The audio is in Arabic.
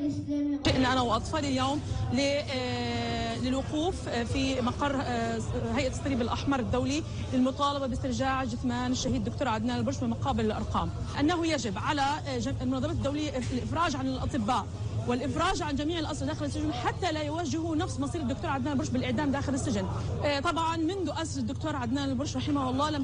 جئنا أنا وأطفالي اليوم للوقوف في مقر هيئة الصليب الأحمر الدولي للمطالبة باسترجاع جثمان الشهيد الدكتور عدنان البرش من مقابل الأرقام. أنه يجب على المنظمات الدولية الإفراج عن الأطباء والإفراج عن جميع الأسرى داخل السجن حتى لا يواجهوا نفس مصير الدكتور عدنان البرش بالإعدام داخل السجن. طبعا منذ أسر الدكتور عدنان البرش رحمه الله لم